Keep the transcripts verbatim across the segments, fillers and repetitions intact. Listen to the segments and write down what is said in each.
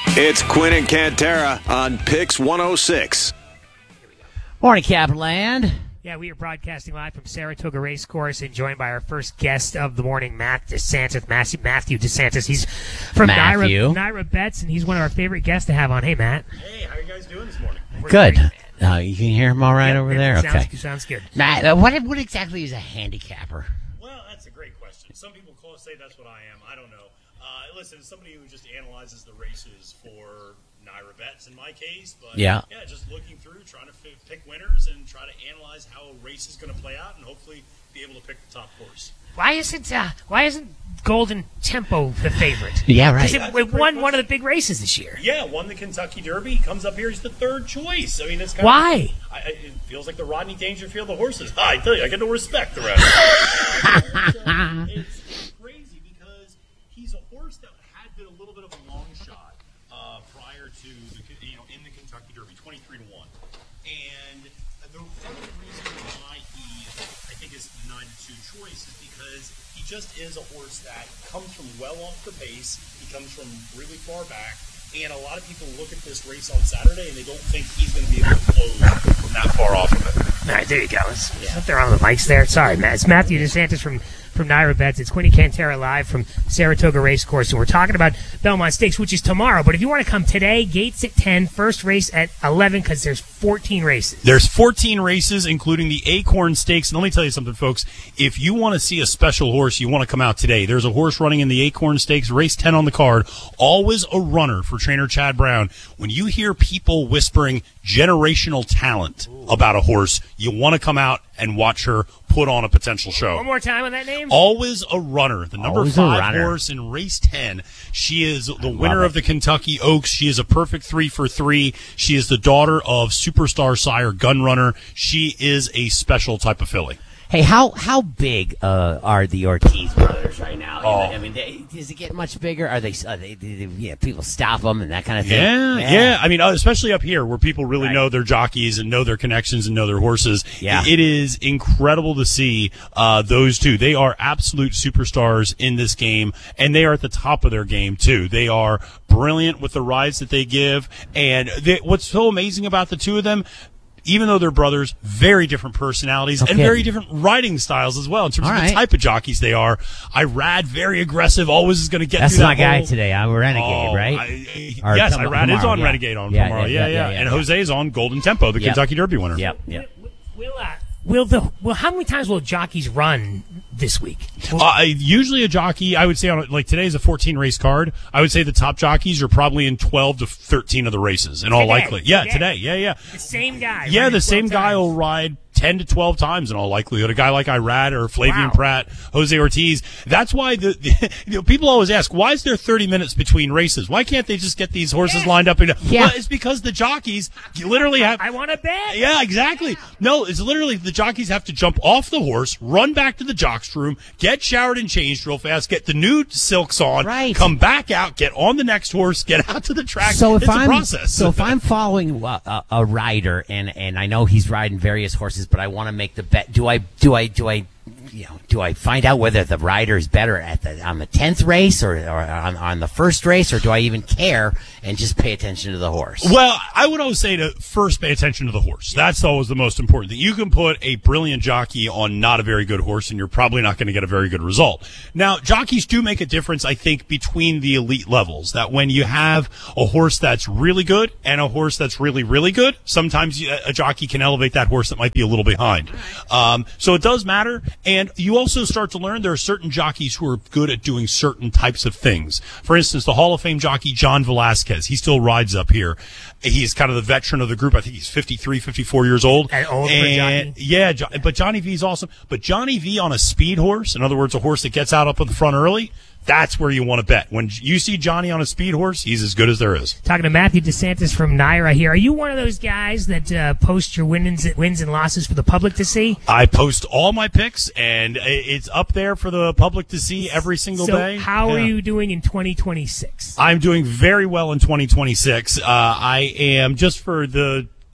It's Quinn and Cantera on Pix one oh six. Morning, Capland. Yeah, we are broadcasting live from Saratoga Racecourse and joined by our first guest of the morning, Matt DeSantis. Matthew DeSantis. He's from Naira, Naira Bets, and he's one of our favorite guests to have on. Hey, Matt. Hey, how are you guys doing this morning? We're Good. Great, uh, you can hear him all right yeah, over there? Sounds, okay. Sounds good. Matt, uh, what, what exactly is a handicapper? Well, that's a great question. Some people call say that's what I am. I don't know. Uh, listen, as somebody who just analyzes the races for Naira Bets in my case, but yeah, yeah just looking through, trying to f- pick winners and try to analyze how a race is going to play out and hopefully be able to pick the top horse. Why isn't uh, Why isn't Golden Tempo the favorite? Yeah, right. It, it won one of the big races this year. Yeah, won the Kentucky Derby. He comes up here, he's the third choice. I mean, it's kind Why? Of, I, I, it feels like the Rodney Dangerfield of horses. I tell you, I get no respect around here. It's crazy because he's a horse that had been a little bit of a long shot uh, prior to the, you know, in the Kentucky Derby, twenty-three to one, and the part of the reason why he, I think, is nine to two choice is because he just is a horse that comes from well off the pace. He comes from really far back. And a lot of people look at this race on Saturday and they don't think he's going to be able to close from that far off of it. All right, there you go. Let's, yeah. Up there on the mics there. Sorry, Matt. It's Matthew DeSantis from, from Naira Bets. It's Quinny Cantera live from Saratoga Racecourse. And we're talking about Belmont Stakes, which is tomorrow. But if you want to come today, gates at ten, first race at eleven, because there's fourteen races. There's fourteen races, including the Acorn Stakes. And let me tell you something, folks. If you want to see a special horse, you want to come out today. There's a horse running in the Acorn Stakes, race ten on the card. Always a runner for trainer Chad Brown. When you hear people whispering generational talent about a horse, you want to come out and watch her put on a potential show. One more time on that name. Always a runner. The number Always five horse in race ten. She is the I winner of the Kentucky Oaks. She is a perfect three for three. She is the daughter of superstar sire Gunrunner. She is a special type of filly. Hey, how how big uh, are the Ortiz brothers right now? Oh. I mean, they, does it get much bigger? Are they? Are they, they, they yeah, people stop them and that kind of thing. Yeah, yeah. yeah. I mean, uh, especially up here where people really right. know their jockeys and know their connections and know their horses. Yeah. It is incredible to see uh, those two. They are absolute superstars in this game, and they are at the top of their game too. They are brilliant with the rides that they give, and they, what's so amazing about the two of them, even though they're brothers, very different personalities okay. and very different riding styles as well in terms All of right. the type of jockeys they are. Irad, very aggressive, always is going to get That's through my that guy hole. today. I'm a Renegade, Oh, right? I, Or yes, tom- Irad is tomorrow, on yeah. Renegade on Yeah, tomorrow. yeah, Yeah, yeah, yeah. yeah, And yeah. Jose is on Golden Tempo, the Yep. Kentucky Derby winner. Yep, yep. Will, uh, will the well? How many times will jockeys run this week? Will, Uh, usually a jockey, I would say, on like today's a fourteen race card. I would say the top jockeys are probably in twelve to thirteen of the races, in all Today. likelihood. Yeah, Today. today. Yeah, yeah. the same guy. Yeah, running the same twelve guy times. will ride ten to twelve times in all likelihood. A guy like Irad or Flavian Wow. Pratt, Jose Ortiz. That's why the, the you know, people always ask, why is there thirty minutes between races? Why can't they just get these horses Yeah. lined up? And, Yeah. Well, it's because the jockeys literally have. I want to bet. Yeah, exactly. No, it's literally the jockeys have to jump off the horse, run back to the jock's room, get showered and changed real fast, get the new silks on, Right. come back out, get on the next horse, get out to the track. So if it's I'm a process. so if I'm following a, a, a rider and and I know he's riding various horses, but I want to make the bet. Do I do I do I you know do I find out whether the rider is better at the on the tenth race or, or on on the first race, or do I even care and just pay attention to the horse? Well, I would always say to first pay attention to the horse. That's always the most important thing. You can put a brilliant jockey on not a very good horse, and you're probably not going to get a very good result. Now, jockeys do make a difference, I think, between the elite levels. That when you have a horse that's really good and a horse that's really, really good, sometimes you- a jockey can elevate that horse that might be a little behind. Um, so it does matter. And you also start to learn there are certain jockeys who are good at doing certain types of things. For instance, the Hall of Fame jockey John Velasquez, he still rides up here. He's kind of the veteran of the group. I think he's fifty-three, fifty-four years old. And old for a And jockey. yeah, Jo- but Johnny V's awesome. But Johnny V on a speed horse, in other words, a horse that gets out up in the front early, that's where you want to bet. When you see Johnny on a speed horse, he's as good as there is. Talking to Matthew DeSantis from Naira here. Are you one of those guys that uh, post your wins, wins and losses for the public to see? I post all my picks, and i- it's up there for the public to see every single so day. how are Yeah. you doing in twenty twenty-six? I'm doing very well in twenty twenty-six. Uh, I am, just for the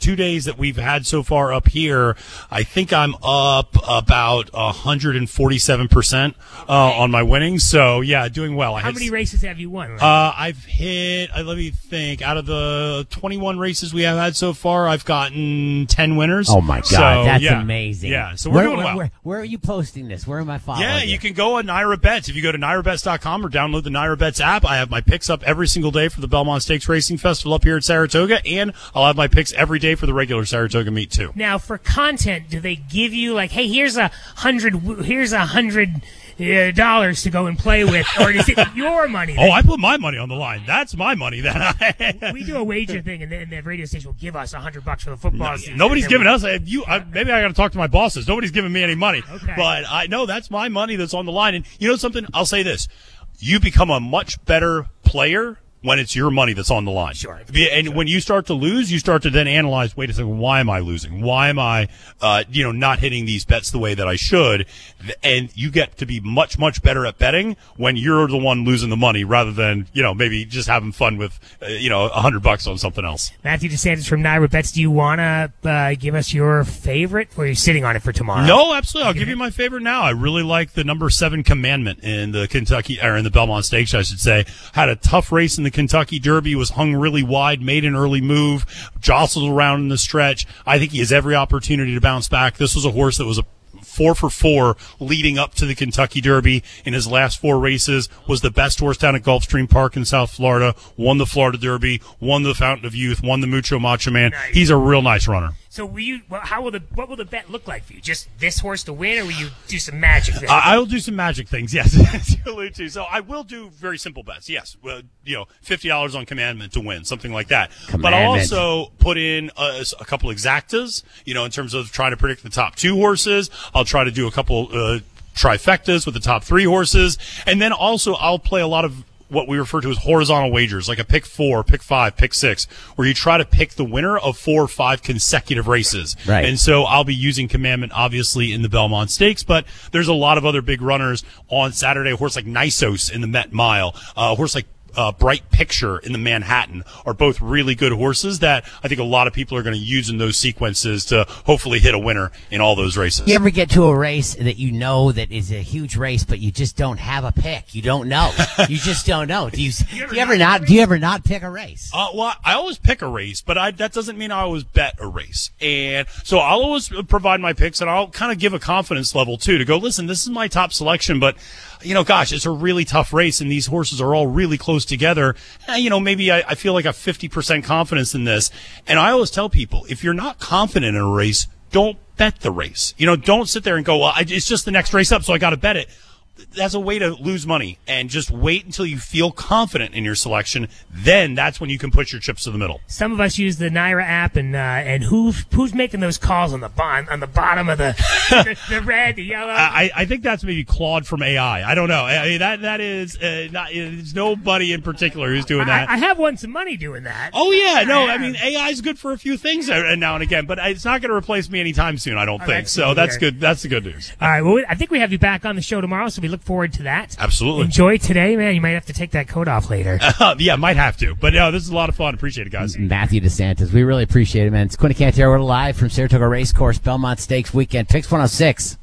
two days that we've had so far up here, I think I'm up about one hundred forty-seven percent uh, on my winnings. So, yeah, doing well. I How had, many races have you won? Uh, I've hit, uh, let me think, out of the twenty-one races we have had so far, I've gotten ten winners. Oh, my God. So, That's yeah. amazing. Yeah, so we're where, doing where, well. Where, where are you posting this? Where am I following Yeah, you? you can go on Naira Bets. If you go to naira bets dot com or download the Naira Bets app, I have my picks up every single day for the Belmont Stakes Racing Festival up here at Saratoga, and I'll have my picks every day for the regular Saratoga meet, too. Now, for content, do they give you, like, hey, here's a hundred, here's a hundred uh, dollars to go and play with, or is it your money? Oh, I put my money on the line. That's my money. That I We do a wager thing, and the, and the radio station will give us a hundred bucks for the football No, season. nobody's And giving we- us. uh, You I, maybe I got to talk to my bosses. Nobody's giving me any money. Okay. But I know that's my money that's on the line. And you know something? I'll say this: you become a much better player when it's your money that's on the line. Sure. And when you start to lose, you start to then analyze, wait a second, why am I losing? Why am I, uh, you know, not hitting these bets the way that I should? And you get to be much, much better at betting when you're the one losing the money rather than, you know, maybe just having fun with, uh, you know, a hundred bucks on something else. Matthew DeSantis from Naira Bets, do you want to uh, give us your favorite, or are you sitting on it for tomorrow? No, absolutely. I'll give you my favorite now. I really like the number seven Commandment in the Kentucky, or in the Belmont Stakes, I should say. Had a tough race in the Kentucky Derby, was hung really wide, made an early move, jostled around in the stretch. I think he has every opportunity to bounce back. This was a horse that was a four for four leading up to the Kentucky Derby in his last four races, was the best horse down at Gulfstream Park in South Florida, won the Florida Derby, won the Fountain of Youth, won the Mucho Macho Man. Nice. He's a real nice runner. So will you? Well, how will the? What will the bet look like for you? Just this horse to win, or will you do some magic? There? I I will do some magic things, yes, as you allude to. So I will do very simple bets, yes. Well, you know, fifty dollars on Commandment to win, something like that. But I'll Commandment. also put in a, a couple exactas, you know, in terms of trying to predict the top two horses. I'll try to do a couple uh, trifectas with the top three horses. And then also I'll play a lot of what we refer to as horizontal wagers, like a pick four, pick five, pick six, where you try to pick the winner of four or five consecutive races. Right. And so I'll be using Commandment, obviously, in the Belmont Stakes, but there's a lot of other big runners on Saturday. A horse like Nisos in the Met Mile, uh, a horse like Uh, Bright Picture in the Manhattan are both really good horses that I think a lot of people are going to use in those sequences to hopefully hit a winner in all those races. You ever get to a race that you know that is a huge race, but you just don't have a pick? You don't know. You just don't know. Do you? Do you ever not? Do you ever not pick a race? Uh, well, I always pick a race, but I, that doesn't mean I always bet a race. And so I'll always provide my picks, and I'll kind of give a confidence level, too, to go, listen, this is my top selection, but, you know, gosh, it's a really tough race, and these horses are all really close together. Eh, you know, maybe I, I feel like I have fifty percent confidence in this. And I always tell people, if you're not confident in a race, don't bet the race. You know, don't sit there and go, well, I, it's just the next race up, so I got to bet it. That's a way to lose money, and just wait until you feel confident in your selection. Then that's when you can put your chips to the middle. Some of us use the Naira app, and uh, and who's who's making those calls on the bottom on the bottom of the the, the red, the yellow? I, I think that's maybe Claude from A I. I don't know. I mean, that that is uh, not. It's nobody in particular who's doing that. I, I have won some money doing that. Oh yeah, no. I have. mean, A I is good for a few things uh, now and again, but it's not going to replace me anytime soon. I don't Oh, think. that's So good to that's hear. good. That's the good news. All right. Well, I think we have you back on the show tomorrow, so we look forward to that. Absolutely. Enjoy today, man. You might have to take that coat off later. Uh, yeah, might have to, but no, this is a lot of fun. Appreciate it, guys. Matthew DeSantis, we really appreciate it, man. It's Quinn Cantero. We're live from Saratoga Racecourse, Belmont Stakes Weekend. Picks one oh six.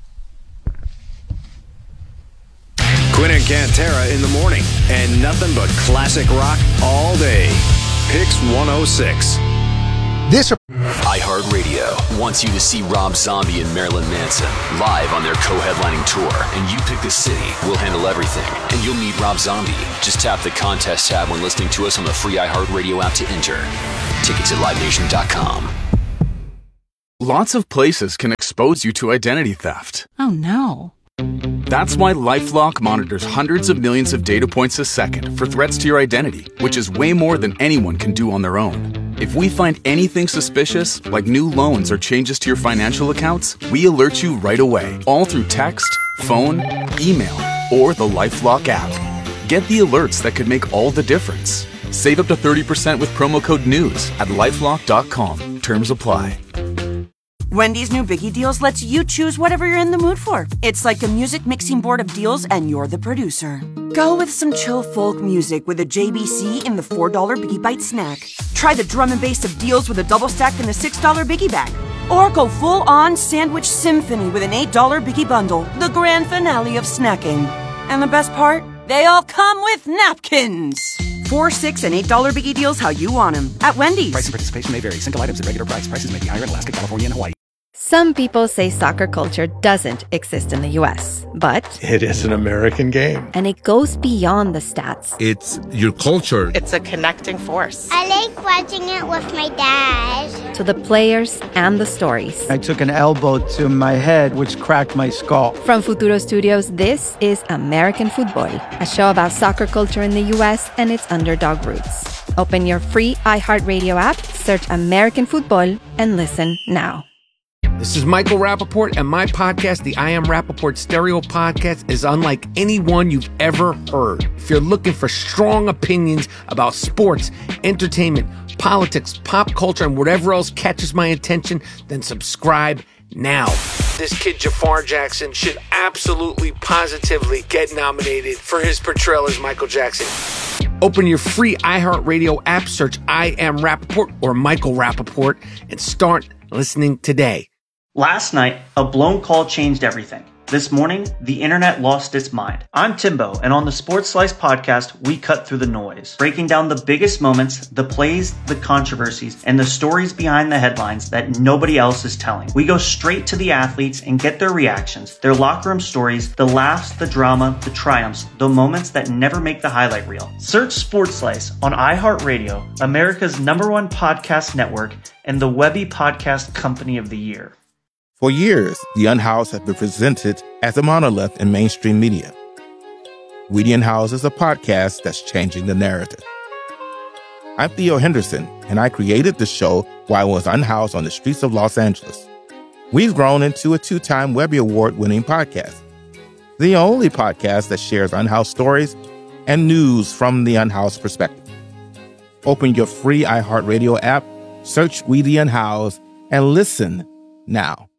Quinn and Cantera in the morning, and nothing but classic rock all day. Picks one oh six. This iHeartRadio wants you to see Rob Zombie and Marilyn Manson live on their co-headlining tour, and you pick the city. We'll handle everything, and you'll meet Rob Zombie. Just tap the contest tab when listening to us on the free iHeartRadio app to enter. Tickets at live nation dot com. Lots of places can expose you to identity theft. Oh no. That's why LifeLock monitors hundreds of millions of data points a second for threats to your identity, which is way more than anyone can do on their own. If we find anything suspicious, like new loans or changes to your financial accounts, we alert you right away, all through text, phone, email, or the LifeLock app. Get the alerts that could make all the difference. Save up to thirty percent with promo code NEWS at lifelock dot com. Terms apply. Wendy's new Biggie Deals lets you choose whatever you're in the mood for. It's like a music mixing board of deals, and you're the producer. Go with some chill folk music with a J B C in the four dollar Biggie Bite snack. Try the drum and bass of deals with a double stack in the six dollar Biggie Bag. Or go full-on sandwich symphony with an eight dollar Biggie Bundle, the grand finale of snacking. And the best part? They all come with napkins. Four, six, and eight dollar Biggie deals how you want them at Wendy's. Price and participation may vary. Single items at regular price. Prices may be higher in Alaska, California, and Hawaii. Some people say soccer culture doesn't exist in the U S, but it is an American game. And it goes beyond the stats. It's your culture. It's a connecting force. I like watching it with my dad. To the players and the stories. I took an elbow to my head, which cracked my skull. From Futuro Studios, this is American Football, a show about soccer culture in the U S and its underdog roots. Open your free iHeartRadio app, search American Football, and listen now. This is Michael Rappaport, and my podcast, the I Am Rappaport Stereo Podcast, is unlike any one you've ever heard. If you're looking for strong opinions about sports, entertainment, politics, pop culture, and whatever else catches my attention, then subscribe now. This kid, Jafar Jackson, should absolutely, positively get nominated for his portrayal as Michael Jackson. Open your free iHeartRadio app, search I Am Rappaport or Michael Rappaport, and start listening today. Last night, a blown call changed everything. This morning, the internet lost its mind. I'm Timbo, and on the Sports Slice podcast, we cut through the noise, breaking down the biggest moments, the plays, the controversies, and the stories behind the headlines that nobody else is telling. We go straight to the athletes and get their reactions, their locker room stories, the laughs, the drama, the triumphs, the moments that never make the highlight reel. Search Sports Slice on iHeartRadio, America's number one podcast network, and the Webby Podcast Company of the Year. For years, The Unhoused has been presented as a monolith in mainstream media. We The Unhoused is a podcast that's changing the narrative. I'm Theo Henderson, and I created the show while I was unhoused on the streets of Los Angeles. We've grown into a two-time Webby Award-winning podcast, the only podcast that shares unhoused stories and news from the unhoused perspective. Open your free iHeartRadio app, search We The Unhoused, and listen now.